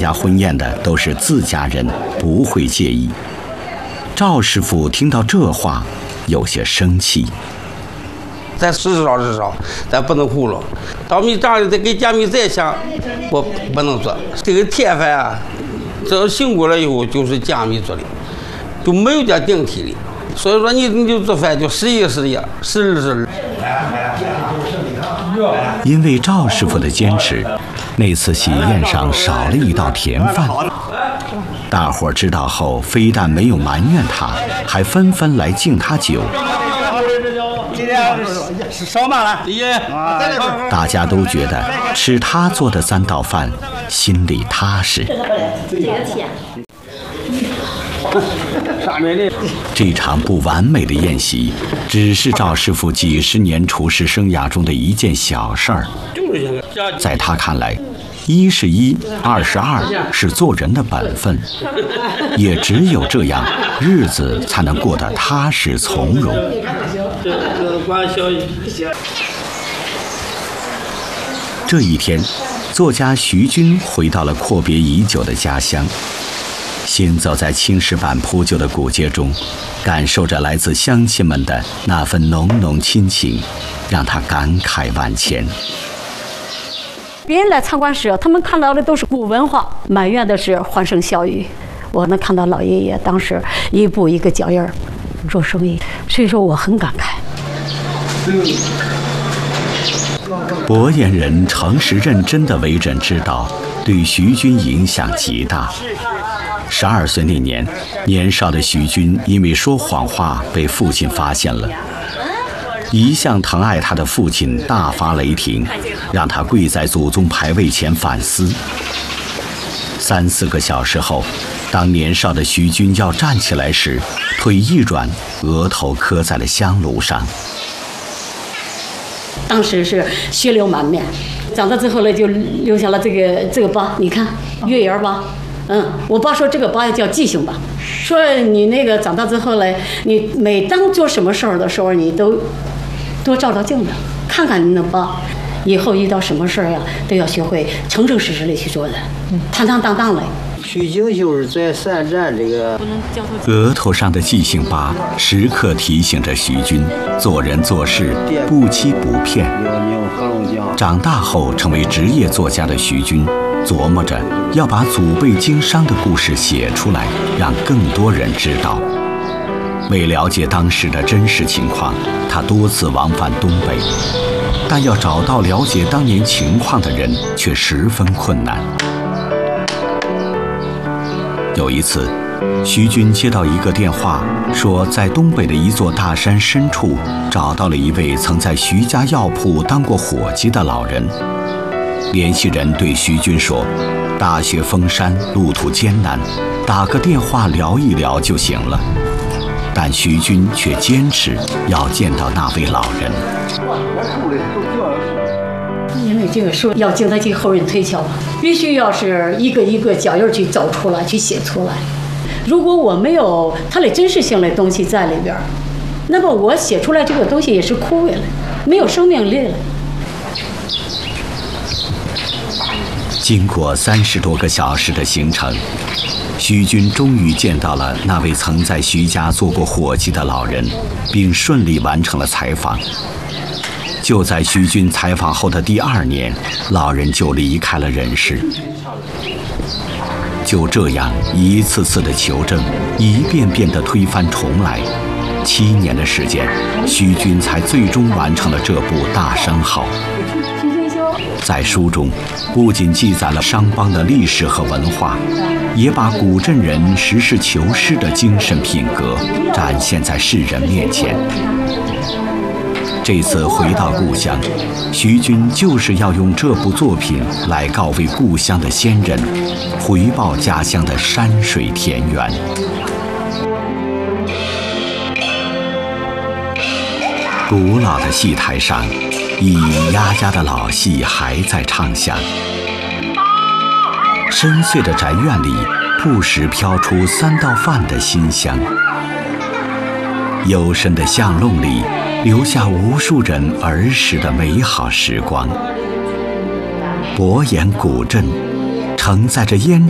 加婚宴的都是自家人，不会介意。赵师傅听到这话，有些生气。 咱至少，咱不能糊弄。稻米长的，再给家米再香，我不能做。这个铁饭啊，只要醒过来以后就是家米做的，就没有点顶替的。所以说你就做饭就时一时一，时日时日。 因为赵师傅的坚持，那次喜宴上少了一道甜饭。大伙儿知道后，非但没有埋怨他，还纷纷来敬他酒。 今天是烧嘛了？ 大家都觉得吃他做的3道饭，心里踏实。这场不完美的宴席，只是赵师傅几十年厨师生涯中的一件小事儿。在他看来，1是1，2是2，是做人的本分。也只有这样，日子才能过得踏实从容。这一天，作家徐军回到了阔别已久的家乡。行走在青石板铺就的古街中，感受着来自乡亲们的那份浓浓亲情，让他感慨万千。 别人来参观时，他们看到的都是古文化，埋怨的是欢声笑语。我能看到老爷爷当时一步一个脚印儿做生意，所以说我很感慨。 博眼人诚实认真的为人之道，对徐军影响极大。12岁那年，年少的徐军因为说谎话被父亲发现了。一向疼爱他的父亲大发雷霆，让他跪在祖宗牌位前反思。3、4个小时后，当年少的徐军要站起来时，腿一软，额头磕在了香炉上。 当时是血流满面，长大之后呢，就留下了这个疤，你看月牙疤。我爸说这个疤叫记性疤，说你那个长大之后呢，你每当做什么事儿的时候，你都多照照镜子，看看你的疤，以后遇到什么事儿呀，都要学会诚诚实实的去做人，坦坦荡荡的。 徐经就是在3站这个额头上的记性疤，时刻提醒着徐军做人做事不欺不骗。长大后成为职业作家的徐军，琢磨着要把祖辈经商的故事写出来，让更多人知道。为了解当时的真实情况，他多次往返东北，但要找到了解当年情况的人却十分困难。有一次，徐军接到一个电话，说在东北的一座大山深处找到了一位曾在徐家药铺当过伙计的老人。联系人对徐军说，大雪封山，路途艰难，打个电话聊一聊就行了。但徐军却坚持要见到那位老人。 因为这个书要经得起后人推敲，必须要是一个一个脚印去走出来，去写出来。如果我没有它的真实性的东西在里边，那么我写出来这个东西也是枯萎了，没有生命力了。 经过30多个小时的行程，徐军终于见到了那位曾在徐家做过伙计的老人，并顺利完成了采访。就在徐军采访后的第2年，老人就离开了人世。就这样一次次的求证，一遍遍的推翻重来，7年的时间，徐军才最终完成了这部《大商号》。在书中，不仅记载了商帮的历史和文化，也把古镇人实事求是的精神品格展现在世人面前。这次回到故乡，徐军就是要用这部作品来告慰故乡的先人，回报家乡的山水田园。古老的戏台上，咿咿呀呀的老戏还在唱响。深邃的宅院里，不时飘出3道饭的馨香。幽深的巷弄里，留下无数人儿时的美好时光。博眼古镇承载着烟